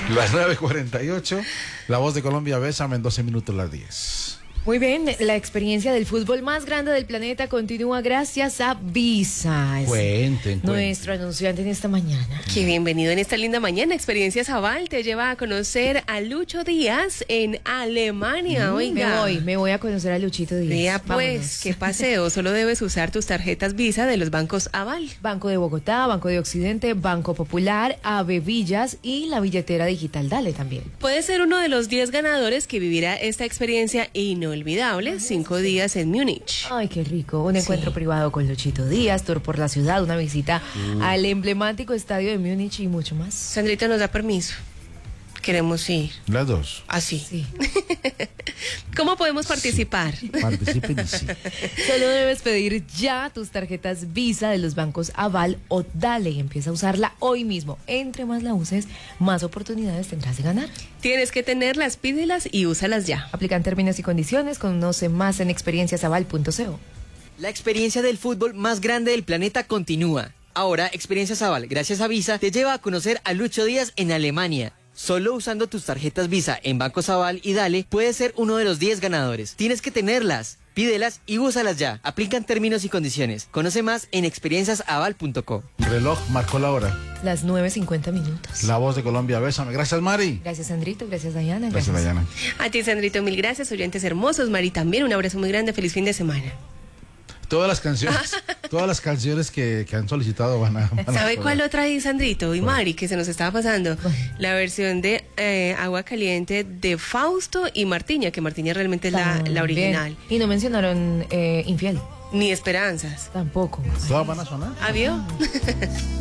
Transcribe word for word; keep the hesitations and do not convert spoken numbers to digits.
Las nueve cuarenta y ocho, La Voz de Colombia, Bésame en doce minutos las diez. Muy bien, la experiencia del fútbol más grande del planeta continúa gracias a Visa. Es Cuenten, nuestro cuenten. anunciante en esta mañana. Qué bienvenido en esta linda mañana. Experiencias Aval te lleva a conocer a Lucho Díaz en Alemania. Mm, Oiga. Me voy, me voy a conocer a Luchito Díaz. Vea pues, Vámonos. qué paseo. Solo debes usar tus tarjetas Visa de los bancos Aval. Banco de Bogotá, Banco de Occidente, Banco Popular, Ave Villas y la billetera digital Dale también. Puedes ser uno de los diez ganadores que vivirá esta experiencia inolvidable. Cinco días en Múnich. Ay, qué rico. Un encuentro Sí. privado con Luchito Díaz, tour por la ciudad, una visita Mm. al emblemático estadio de Múnich y mucho más. Sandrita nos da permiso. Queremos ir. Las dos. Así. Sí. ¿Cómo podemos participar? Participen y sí. Solo debes pedir ya tus tarjetas Visa de los bancos Aval o Dale y empieza a usarla hoy mismo. Entre más la uses, más oportunidades tendrás de ganar. Tienes que tenerlas, pídelas y úsalas ya. Aplican términos y condiciones. Conoce más en experienciasaval punto co. La experiencia del fútbol más grande del planeta continúa. Ahora, Experiencias Aval, gracias a Visa, te lleva a conocer a Lucho Díaz en Alemania. Solo usando tus tarjetas Visa en Bancos Aval y Dale, puedes ser uno de los diez ganadores. Tienes que tenerlas, pídelas y úsalas ya. Aplican términos y condiciones. Conoce más en experiencias aval punto co. Reloj marcó la hora. Las nueve cincuenta minutos. La Voz de Colombia, Bésame. Gracias, Mari. Gracias, Sandrito. Gracias, Dayana. Gracias, Dayana. A ti, Sandrito, mil gracias. Oyentes hermosos, Mari también. Un abrazo muy grande. Feliz fin de semana. Todas las canciones, todas las canciones que, que han solicitado van a. van a ¿Sabe poder. cuál otra hay, Sandrito y Mari, que se nos estaba pasando? La versión de eh, Agua Caliente de Fausto y Martiña, que Martiña realmente es la, la También. original. Y no mencionaron eh, Infiel. Ni Esperanzas. Tampoco. Todas van a sonar. ¿Avió?